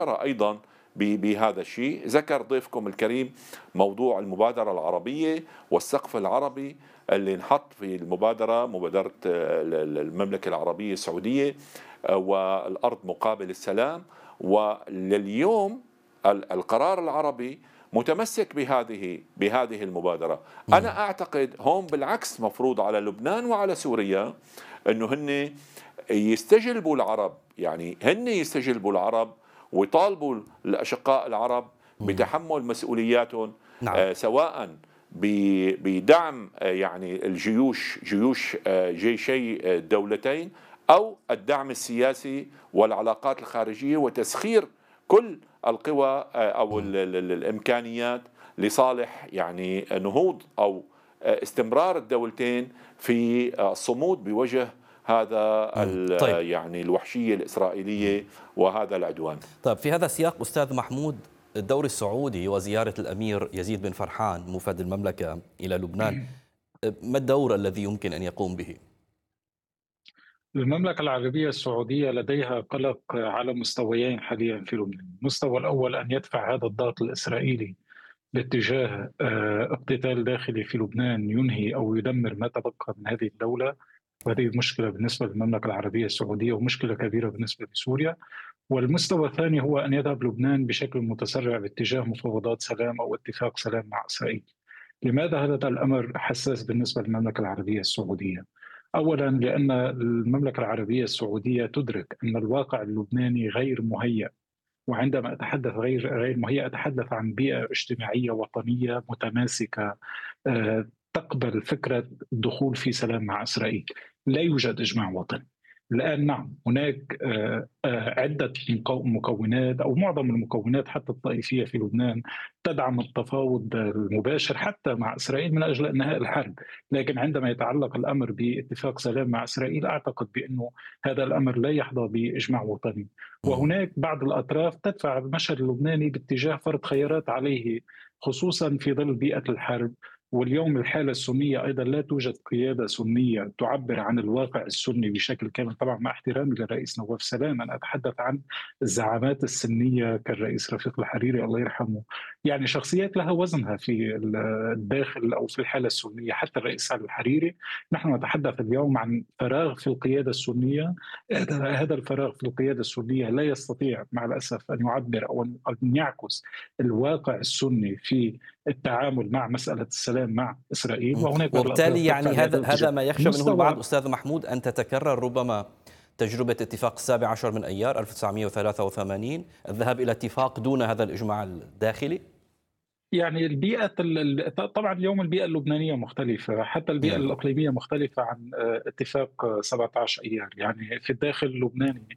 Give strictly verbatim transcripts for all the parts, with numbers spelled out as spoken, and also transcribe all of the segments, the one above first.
أيضا ب- بهذا الشيء. ذكر ضيفكم الكريم موضوع المبادرة العربية والسقف العربي اللي انحط في المبادرة، مبادرة آه، المملكة العربية السعودية، آه، والأرض مقابل السلام. ولليوم ال- القرار العربي متمسك بهذه بهذه المبادرة. مم. أنا أعتقد هون بالعكس مفروض على لبنان وعلى سوريا أنه هن يستجلبوا العرب، يعني هن يستجلبوا العرب ويطالبوا الأشقاء العرب مم. بتحمل مسؤولياتهم، نعم. آه، سواء ب- بدعم آه، يعني الجيوش، جيوش آه، جيشي آه، الدولتين، أو الدعم السياسي والعلاقات الخارجية وتسخير كل القوى آه، أو مم. ال- ال- ال- الإمكانيات لصالح يعني نهوض أو آه، استمرار الدولتين في آه، الصمود بوجه هذا مم. طيب. ال- يعني الوحشية مم. الإسرائيلية وهذا العدوان. طيب، في هذا السياق أستاذ محمود، الدور السعودي وزيارة الأمير يزيد بن فرحان مفد المملكة إلى لبنان، ما الدور الذي يمكن أن يقوم به؟ المملكة العربية السعودية لديها قلق على مستويين حاليا في لبنان. المستوى الأول أن يدفع هذا الضغط الإسرائيلي باتجاه آه، اقتتال داخلي في لبنان ينهي أو يدمر ما تبقى من هذه الدولة، وهذه مشكلة بالنسبة للمملكة العربية السعودية ومشكلة كبيرة بالنسبة لسوريا. والمستوى الثاني هو أن يذهب لبنان بشكل متسرع باتجاه مفاوضات سلام أو اتفاق سلام مع إسرائيل. لماذا هذا الأمر حساس بالنسبة للمملكة العربية السعودية؟ أولا لأن المملكة العربية السعودية تدرك أن الواقع اللبناني غير مهيأ، وعندما أتحدث غير غير مهيأ أتحدث عن بيئة اجتماعية وطنية متماسكة آه، تقبل فكرة الدخول في سلام مع إسرائيل. لا يوجد إجماع وطني الآن. نعم، هناك آه، آه، عدة مكو- مكونات أو معظم المكونات حتى الطائفية في لبنان تدعم التفاوض المباشر حتى مع إسرائيل من أجل إنهاء الحرب. لكن عندما يتعلق الأمر باتفاق سلام مع إسرائيل أعتقد بأنه هذا الأمر لا يحظى بإجماع وطني. مم. وهناك بعض الأطراف تدفع المشهد اللبناني باتجاه فرض خيارات عليه، خصوصا في ظل بيئة الحرب. واليوم الحالة السنية أيضا لا توجد قيادة سنية تعبر عن الواقع السني بشكل كامل، طبعا مع احترامي للرئيس نواف سلام. أنا أتحدث عن الزعامات السنية كالرئيس رفيق الحريري الله يرحمه، يعني شخصيات لها وزنها في الداخل أو في الحالة السنية، حتى الرئيس سعد الحريري. نحن نتحدث اليوم عن فراغ في القيادة السنية. هذا هذا الفراغ في القيادة السنية لا يستطيع مع الأسف أن يعبر أو أن يعكس الواقع السني في التعامل مع مسألة السلام مع إسرائيل. مم. وهناك بعض الأطراف وبالتالي تدفع يعني لهذا هذا الاتجاه. هذا ما يخشى منه البعض المستوى أستاذ محمود، أن تتكرر ربما تجربة اتفاق السابع عشر من أيار ألف وتسعمئة وثلاثة وثمانين، الذهاب إلى اتفاق دون هذا الإجماع الداخلي. يعني البيئة ال- ال- طبعا اليوم البيئة اللبنانية مختلفة، حتى البيئة مم. الإقليمية مختلفة عن آه، اتفاق آه، سبعة عشر أيار. يعني في الداخل اللبناني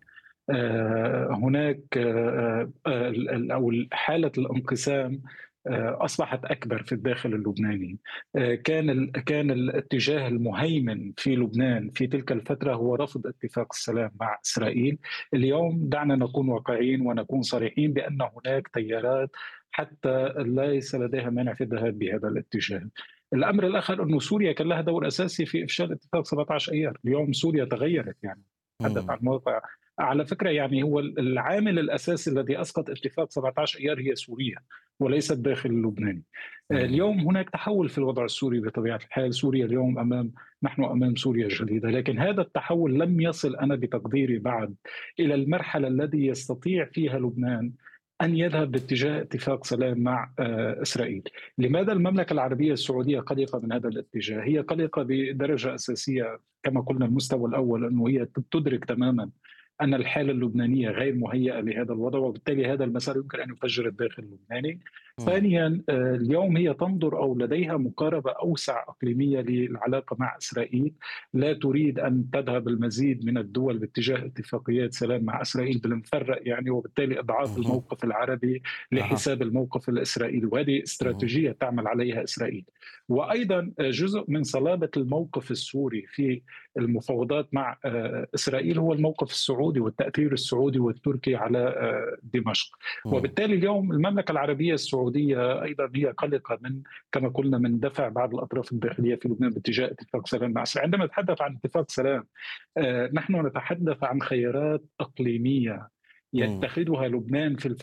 آه، هناك آه، آه، ال- ال- أو حالة الانقسام آه، أصبحت أكبر في الداخل اللبناني. آه، كان ال- كان الاتجاه المهيمن في لبنان في تلك الفترة هو رفض اتفاق السلام مع إسرائيل. اليوم دعنا نكون واقعيين ونكون صريحين بأن هناك تيارات حتى ليس لديها مانع في الذهاب بهذا الاتجاه. الأمر الآخر أنه سوريا كان لها دور أساسي في إفشال اتفاق سبعة عشر أيار. اليوم سوريا تغيرت، يعني تحدث مم. عن موقع. على فكرة يعني هو العامل الأساسي الذي أسقط اتفاق سبعة عشر أيار هي سوريا وليس الداخل اللبناني. مم. اليوم هناك تحول في الوضع السوري بطبيعة الحال. سوريا اليوم أمام نحن أمام سوريا جديدة، لكن هذا التحول لم يصل أنا بتقديري بعد إلى المرحلة التي يستطيع فيها لبنان أن يذهب باتجاه اتفاق سلام مع آه، إسرائيل. لماذا المملكة العربية السعودية قلقة من هذا الاتجاه؟ هي قلقة بدرجة أساسية كما قلنا. المستوى الأول أنه هي تدرك تماما أن الحالة اللبنانية غير مهيئة لهذا الوضع، وبالتالي هذا المسار يمكن أن يفجر الداخل اللبناني. مم. ثانيا آه، اليوم هي تنظر أو لديها مقاربة أوسع إقليمية للعلاقة مع إسرائيل. لا تريد أن تذهب المزيد من الدول باتجاه اتفاقيات سلام مع إسرائيل بالمفرق، يعني وبالتالي إضعاف مم. الموقف العربي أها. لحساب الموقف الإسرائيلي، وهذه مم. استراتيجية تعمل عليها إسرائيل. وأيضا آه، جزء من صلابة الموقف السوري في المفاوضات مع آه، إسرائيل هو الموقف السعودي والتأثير السعودي والتركي على آه، دمشق. مم. وبالتالي اليوم المملكة العربية السعودية أيضا هي قلقة من كما قلنا من دفع بعض الأطراف الداخلية في لبنان باتجاه اتفاق سلام مع إسرائيل. عندما نتحدث عن اتفاق سلام آه، نحن نتحدث عن خيارات إقليمية. مم. يتخذها لبنان في